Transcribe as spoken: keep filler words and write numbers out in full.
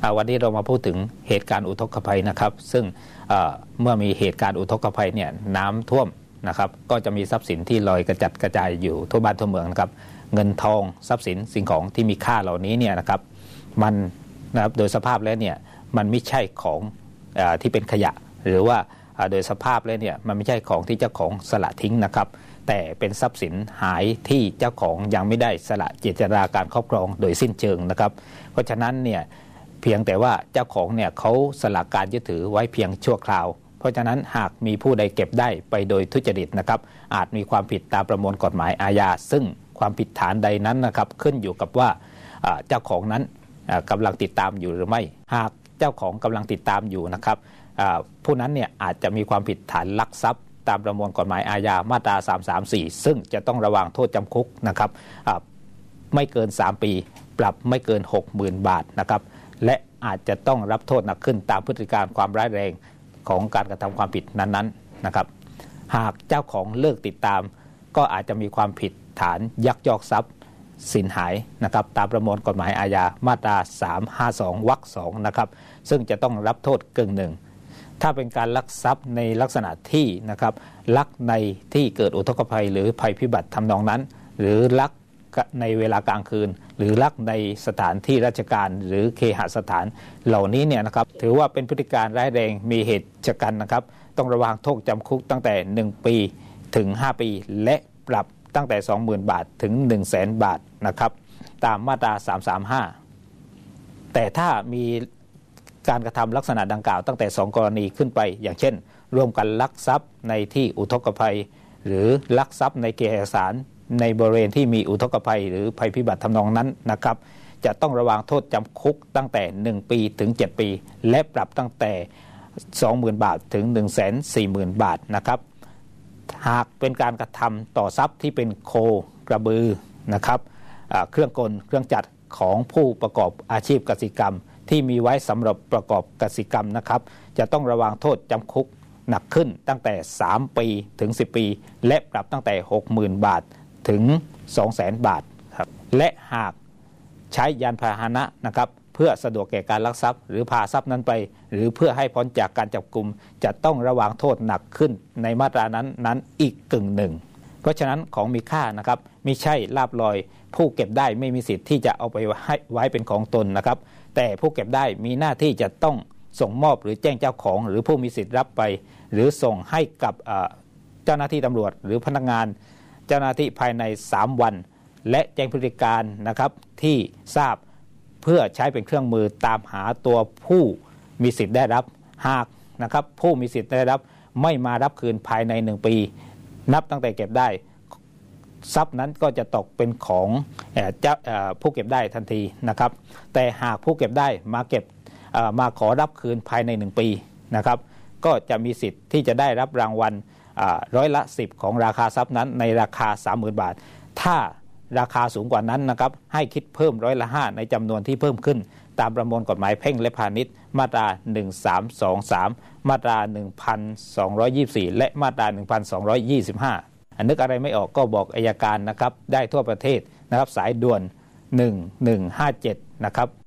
วันนี้เรามาพูดถึงเหตุการณ์อุทกภัยนะครับซึ่งเมื่อมีเหตุการณ์อุทกภัยเนี่ยน้ำท่วมนะครับก็จะมีทรัพย์สินที่ลอยกระจัดกระจายอยู่ทั่วบ้านทั่วเมืองนะครับเงินทองทรัพย์สินสิ่งของที่มีค่าเหล่านี้เนี่ยนะครับมันนะครับโดยสภาพแล้วเนี่ยมันไม่ใช่ของเอ่อที่เป็นขยะหรือว่าโดยสภาพแล้วเนี่ยมันไม่ใช่ของที่เจ้าของสละทิ้งนะครับแต่เป็นทรัพย์สินหายที่เจ้าของยังไม่ได้สละเจตนาการครอบครองโดยสิ้นเชิงนะครับเพราะฉะนั้นเนี่ยเพียงแต่ว่าเจ้าของเนี่ยเขาสละการยึดถือไว้เพียงชั่วคราวเพราะฉะนั้นหากมีผู้ใดเก็บได้ไปโดยทุจริตนะครับอาจมีความผิดตามประมวลกฎหมายอาญาซึ่งความผิดฐานใดนั้นนะครับขึ้นอยู่กับว่าเจ้าของนั้นกำลังติดตามอยู่หรือไม่หากเจ้าของกำลังติดตามอยู่นะครับผู้นั้นเนี่ยอาจจะมีความผิดฐานลักทรัพย์ตามประมวลกฎหมายอาญามาตราสามสามสี่ซึ่งจะต้องระวางโทษจำคุกนะครับไม่เกินสามปีปรับไม่เกิน หกหมื่น บาทนะครับและอาจจะต้องรับโทษหนักขึ้นตามพฤติการความร้ายแรงของการกระทำความผิดนั้นๆนะครับหากเจ้าของเลิกติดตามก็อาจจะมีความผิดฐานยักยอกทรัพย์สินหายนะครับตามประมวลกฎหมายอาญามาตราสามห้าสองวรรคสองนะครับซึ่งจะต้องรับโทษกึ่งหนึ่งถ้าเป็นการลักทรัพย์ในลักษณะที่นะครับลักในที่เกิดอุทกภัยหรือภัยพิบัติทำนองนั้นหรือลักในเวลากลางคืนหรือลักในสถานที่ราชการหรือเคหสถานเหล่านี้เนี่ยนะครับถือว่าเป็นพฤติการร้ายแรงมีเหตุชะกันนะครับต้องระวางโทษจำคุกตั้งแต่หนึ่งปีถึงห้าปีและปรับตั้งแต่ สองหมื่น บาทถึง หนึ่งแสน บาทนะครับตามมาตราสามสามห้าแต่ถ้ามีการกระทำลักษณะดังกล่าวตั้งแต่สองกรณีขึ้นไปอย่างเช่นร่วมกันลักทรัพย์ในที่อุทกภัยหรือลักทรัพย์ในเคหสถานในบริเวณที่มีอุทกภัยหรือภัยพิบัติทำนองนั้นนะครับจะต้องระวางโทษจำคุกตั้งแต่หนึ่งปีถึงเจ็ดปีและปรับตั้งแต่ สองหมื่น บาทถึง หนึ่งแสนสี่หมื่น บาทนะครับหากเป็นการกระทำต่อทรัพย์ที่เป็นโคกระบือนะครับเครื่องกลเครื่องจักรของผู้ประกอบอาชีพกสิกรรมที่มีไว้สำหรับประกอบกสิกรรมนะครับจะต้องระวางโทษจำคุกหนักขึ้นตั้งแต่สามปีถึงสิบปีและปรับตั้งแต่ หกหมื่น บาทถึง สองแสน บาทครับและหากใช้ยานพาหนะนะครับเพื่อสะดวกแก่การลักทรัพย์หรือพาทรัพย์นั้นไปหรือเพื่อให้พ้นจากการจับกุมจะต้องระวางโทษหนักขึ้นในมาตรานั้นนั้นอีกกึ่งหนึ่งเพราะฉะนั้นของมีค่านะครับไม่ใช่ลาภลอยผู้เก็บได้ไม่มีสิทธิ์ที่จะเอาไปให้ไว้เป็นของตนนะครับแต่ผู้เก็บได้มีหน้าที่จะต้องส่งมอบหรือแจ้งเจ้าของหรือผู้มีสิทธิ์รับไปหรือส่งให้กับเจ้าหน้าที่ตำรวจหรือพนักงานเจ้าหน้าที่ภายในสามวันและแจ้งพฤติการนะครับที่ทราบเพื่อใช้เป็นเครื่องมือตามหาตัวผู้มีสิทธิ์ได้รับหากนะครับผู้มีสิทธิ์ได้รับไม่มารับคืนภายในหนึ่งปีนับตั้งแต่เก็บได้ทรัพย์นั้นก็จะตกเป็นของเจ้าผู้เก็บได้ทันทีนะครับแต่หากผู้เก็บได้มาเก็บมาขอรับคืนภายในหนึ่งปีนะครับก็จะมีสิทธิ์ที่จะได้รับรางวัลร้อยละสิบของราคาทรัพย์นั้นในราคา สามหมื่น บาทถ้าราคาสูงกว่านั้นนะครับให้คิดเพิ่มร้อยละห้าในจำนวนที่เพิ่มขึ้นตามประมวลกฎหมายแพ่งและพาณิชย์มาตราหนึ่งสามสองสามมาตราหนึ่งพันสองร้อยยี่สิบสี่และมาตราหนึ่งพันสองร้อยยี่สิบห้านึกอะไรไม่ออกก็บอกอัยการนะครับได้ทั่วประเทศนะครับสายด่วนหนึ่งหนึ่งห้าเจ็ดนะครับ